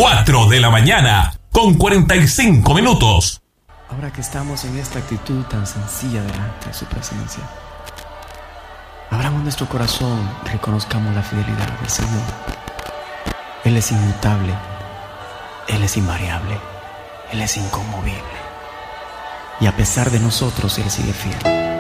4 de la mañana, con 45 minutos. Ahora que estamos en esta actitud tan sencilla delante de su presencia, abramos nuestro corazón y reconozcamos la fidelidad del Señor. Él es inmutable, Él es invariable, Él es inconmovible. Y a pesar de nosotros, Él sigue fiel.